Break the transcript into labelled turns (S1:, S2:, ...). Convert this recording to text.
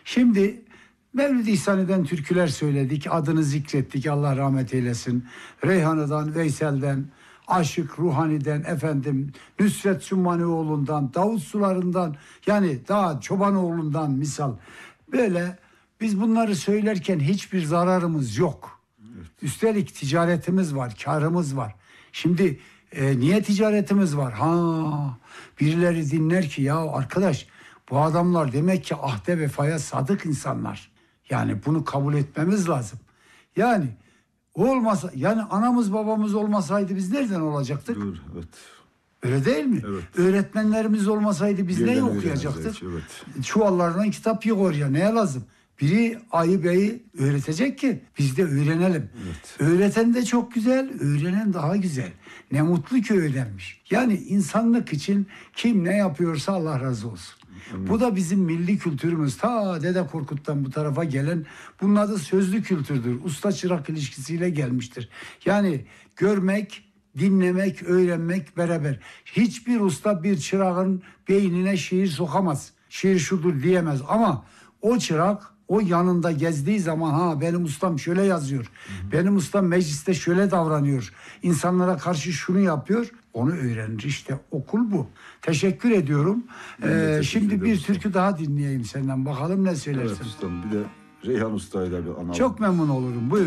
S1: Şimdi Mevlid-i İhsani'den türküler söyledik. Adını zikrettik. Allah rahmet eylesin. Reyhanı'dan, Veysel'den, Aşık Ruhani'den, efendim Nusret Sümmanoğlu'ndan, Davut Suları'ndan, yani daha Çobanoğlu'ndan misal. Böyle biz bunları söylerken hiçbir zararımız yok. Üstelik ticaretimiz var, karımız var. Şimdi niye ticaretimiz var? Birileri dinler ki ya arkadaş, bu adamlar demek ki ahde vefaya sadık insanlar. Yani bunu kabul etmemiz lazım. Yani olmasa, yani anamız babamız olmasaydı biz nereden olacaktık?
S2: Dur, evet.
S1: Öyle değil mi?
S2: Evet.
S1: Öğretmenlerimiz olmasaydı biz ne okuyacaktık?
S2: Evet.
S1: Çuvallarından kitap yok oraya. Neye lazım? Biri A'yı B'yi öğretecek ki biz de öğrenelim.
S2: Evet.
S1: Öğreten de çok güzel, öğrenen daha güzel. Ne mutlu ki öğrenmiş. Yani insanlık için kim ne yapıyorsa Allah razı olsun. Bu da bizim milli kültürümüz. Ta Dede Korkut'tan bu tarafa gelen, bunun adı sözlü kültürdür. Usta çırak ilişkisiyle gelmiştir. Yani görmek, dinlemek, öğrenmek beraber. Hiçbir usta bir çırağın beynine şiir sokamaz. Şiir şudur diyemez ama o çırak o yanında gezdiği zaman benim ustam şöyle yazıyor. Benim ustam mecliste şöyle davranıyor. İnsanlara karşı şunu yapıyor. Onu öğrenir. İşte okul bu. Teşekkür ediyorum. Şimdi bir türkü daha dinleyeyim senden. Bakalım ne söylersin.
S2: Evet ustam, bir de Reyhan Usta'yı da bir analım.
S1: Çok memnun olurum. Buyur.